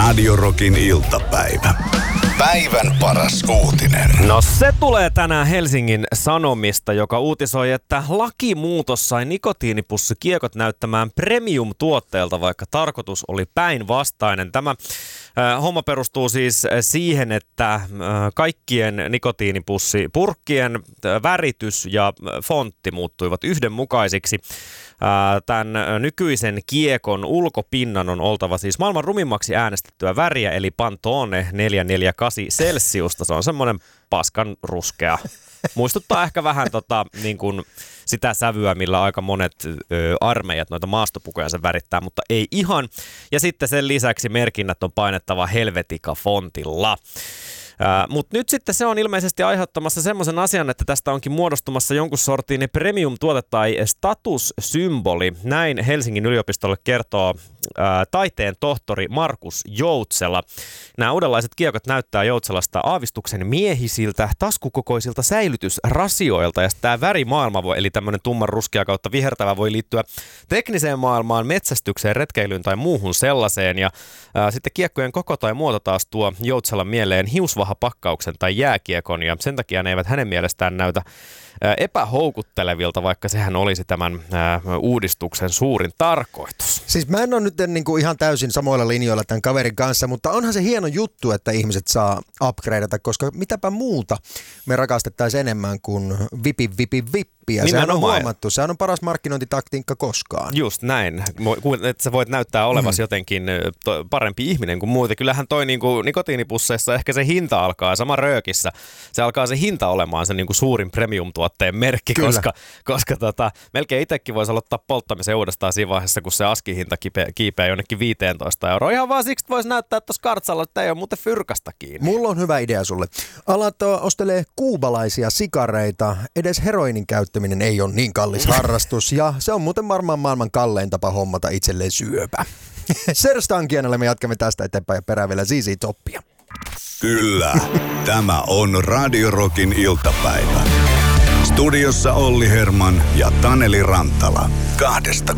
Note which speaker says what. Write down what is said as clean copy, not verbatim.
Speaker 1: Radio Rockin iltapäivä. Päivän paras uutinen.
Speaker 2: No se tulee tänään Helsingin Sanomista, joka uutisoi, että lakimuutos sai nikotiinipussi-kiekot näyttämään premium-tuotteelta, vaikka tarkoitus oli päinvastainen. Tämä homma perustuu siis siihen, että kaikkien nikotiinipussipurkkien väritys ja fontti muuttuivat yhdenmukaisiksi. Tämän nykyisen kiekon ulkopinnan on oltava siis maailman rumimmaksi äänestettyä väriä, eli Pantone 448 Celsiusta. Se on semmoinen paskan ruskea. Muistuttaa ehkä vähän niin kuin sitä sävyä, millä aika monet armeijat noita maastopukuja sen värittää, mutta ei ihan. Ja sitten sen lisäksi merkinnät on painettava Helvetica-fontilla. Mutta nyt sitten se on ilmeisesti aiheuttamassa semmoisen asian, että tästä onkin muodostumassa jonkun sortin premium-tuote tai statussymboli. Näin Helsingin yliopistolle kertoo taiteen tohtori Markus Joutsela. Nämä uudenlaiset kiekot näyttää Joutselasta aavistuksen miehisiltä, taskukokoisilta säilytysrasioilta. Ja tämä värimaailma, eli tämmöinen tumman ruskea kautta vihertävä, voi liittyä tekniseen maailmaan, metsästykseen, retkeilyyn tai muuhun sellaiseen. Ja sitten kiekkojen koko tai muoto taas tuo Joutselan mieleen hiusvahapakkauksen tai jääkiekon, ja sen takia ne eivät hänen mielestään näytä epähoukuttelevilta, vaikka sehän olisi tämän uudistuksen suurin tarkoitus.
Speaker 3: Siis mä en ole nyt ihan täysin samoilla linjoilla tämän kaverin kanssa, mutta onhan se hieno juttu, että ihmiset saa upgradeata, koska mitäpä muuta me rakastettaisiin enemmän kuin vippiä. Sehän on huomattu, sehän on paras markkinointitaktiikka koskaan.
Speaker 2: Just näin, että sä voit näyttää olevasi jotenkin parempi ihminen kuin muuten. Kyllähän toi nikotiinipusseissa ehkä se hinta alkaa, sama röökissä, se alkaa se hinta olemaan se suurin premium-tuotteen merkki, koska melkein itsekin voisi aloittaa polttamisen uudestaan siinä vaiheessa, kun se askihinta kiipeää jonnekin 15 €. Ihan vaan siksi voisi näyttää tuossa kartsalla, että ei ole muuten fyrkasta kiinni.
Speaker 3: Mulla on hyvä idea sulle. Alat ostelee kuubalaisia sikareita, edes heroinin käyttäminen ei ole niin kallis harrastus, ja se on muuten varmaan maailman kallein tapa hommata itselleen syöpä. Serstankianalle me jatkamme tästä eteenpäin ja perään vielä ZZ Toppia.
Speaker 1: Kyllä, tämä on Radio Rockin iltapäivä. Studiossa Olli Herman ja Taneli Rantala. 2